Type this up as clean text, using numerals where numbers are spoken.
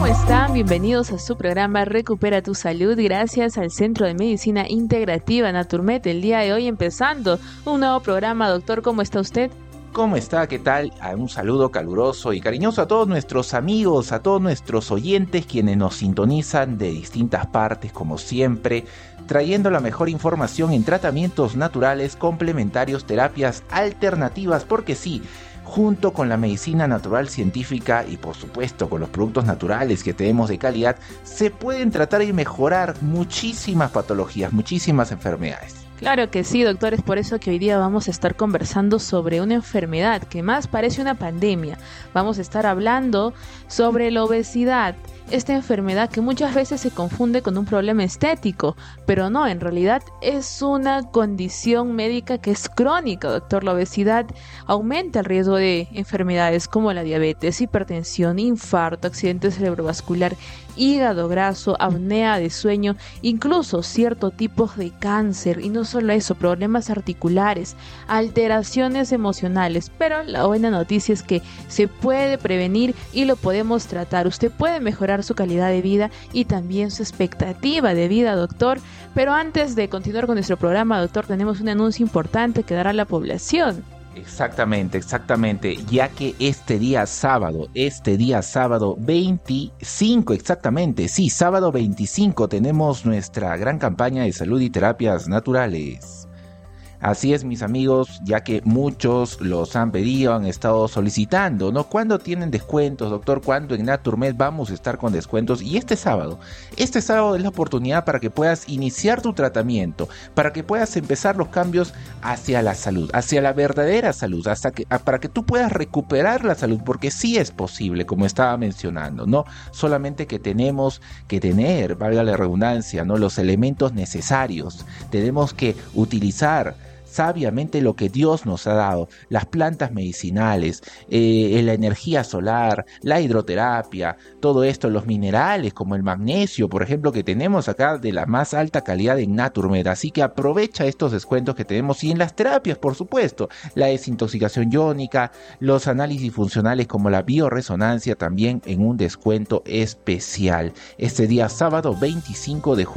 están? Bienvenidos a su programa Recupera tu Salud, gracias al Centro de Medicina Integrativa Naturmed. El día de hoy empezando un nuevo programa. Doctor, ¿cómo está usted? ¿Cómo está? ¿Qué tal? Un saludo caluroso y cariñoso a todos nuestros amigos, a todos nuestros oyentes quienes nos sintonizan de distintas partes, como siempre, trayendo la mejor información en tratamientos naturales, complementarios, terapias alternativas, porque sí, junto con la medicina natural científica y por supuesto con los productos naturales que tenemos de calidad, se pueden tratar y mejorar muchísimas patologías, muchísimas enfermedades. Claro que sí, doctor, es por eso que hoy día vamos a estar conversando sobre una enfermedad que más parece una pandemia. Vamos a estar hablando sobre la obesidad, esta enfermedad que muchas veces se confunde con un problema estético, pero no, en realidad es una condición médica que es crónica, doctor. La obesidad aumenta el riesgo de enfermedades como la diabetes, hipertensión, infarto, accidente cerebrovascular, hígado graso, apnea de sueño, incluso ciertos tipos de cáncer, y no solo eso, problemas articulares, alteraciones emocionales. Pero la buena noticia es que se puede prevenir y lo podemos tratar. Usted puede mejorar su calidad de vida y también su expectativa de vida, doctor. Pero antes de continuar con nuestro programa, doctor, tenemos un anuncio importante que dar a la población. Exactamente, ya que este día sábado 25, sábado 25 tenemos nuestra gran campaña de salud y terapias naturales. Así es, mis amigos, ya que muchos los han pedido, han estado solicitando, ¿no? ¿Cuándo tienen descuentos, doctor? ¿Cuándo en Naturmed vamos a estar con descuentos? Y este sábado es la oportunidad para que puedas iniciar tu tratamiento, para que puedas empezar los cambios hacia la salud, hacia la verdadera salud, para que tú puedas recuperar la salud, porque sí es posible, como estaba mencionando, ¿no? Solamente que tenemos que tener, valga la redundancia, ¿no? Los elementos necesarios. Tenemos que utilizar sabiamente lo que Dios nos ha dado, las plantas medicinales, la energía solar, la hidroterapia, todo esto, los minerales como el magnesio, por ejemplo, que tenemos acá de la más alta calidad en Naturmed. Así que aprovecha estos descuentos que tenemos, y en las terapias, por supuesto, la desintoxicación iónica, los análisis funcionales como la bioresonancia, también en un descuento especial. Este día sábado 25 de junio